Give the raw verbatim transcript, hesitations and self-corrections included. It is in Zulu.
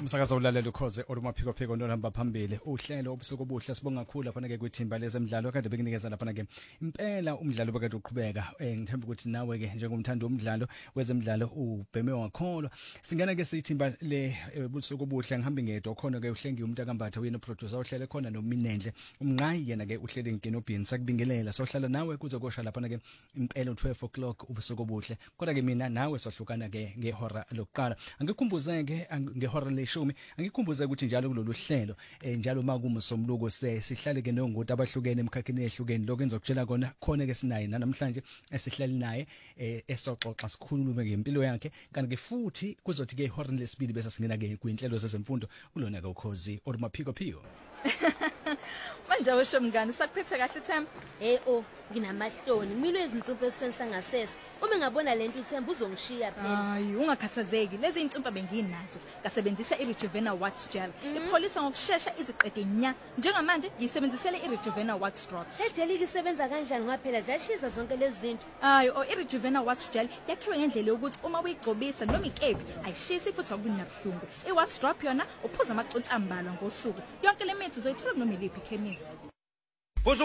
Umsakazo ulalela ukhoze olumaphiko phiko nolamba phambili uhlelo obusuku obuhle sibonga kakhulu lapha ke kwithimba lezemidlalo kade bekunikeza lapha ke impela umdlalo bekade uqhubeka eh ngithemba ukuthi nawe ke njengomthandi womdlalo wezemidlalo ubheme wakholwa singena ke sithimba le busuku obuhle ngihambe ngedwa khona ke uhlengi umuntu akambatha uyena producer ohlele khona nominendle umnqayi yena ke uhlele ngenobhini sakubingelela sohlala nawe kuzokosha lapha ke impela twelve o'clock ubusuku obuhle kodwa ke mina nawe sohlukana ke ngehora lokuqala angikukhumbuze ke ngehora leshumi angikhumbuze ukuthi njalo kulolu hlelo njalo makumsomluko sihlale ke nonguti abahlukene emkhakheni ehlukene lokho engizokutshela kona khona ke sinaye namhlanje esihlali naye esoxoxa sikhulume ngempilo yakhe kanti ke futhi kuzothi ke ihora lesibili bese singena ke kwinhlelo zezemfundo kulona ke ukhozi olumaphiko phiko manje awusho mngani sakuphethe kahle Themba hey oh nginamahloni ngimilwe izintsumpa esithenisa ngasese uma ngabona lento iThemba uzongishiya phela hayi ungakhathazeki lezi insumpa benginazo ngasebenzisa iRejuvenate Wax Gel ipholisa ngokusheshsha iziqede nya njengamanje yisebenzisele iRejuvenate Wax Drops sejeli isebenza kanjani ngaphela ziyashiza zonke lezi zinto hayi o iRejuvenate Wax Gel yakhiwe ngendlela yokuthi uma uyigcobisa noma ikephi ayishisi futhi akunabuhlungu iWax Drop yona uphuza amaconsi ambalwa ngosuku yonke le mithi uzoyithola noma iliphi ichemist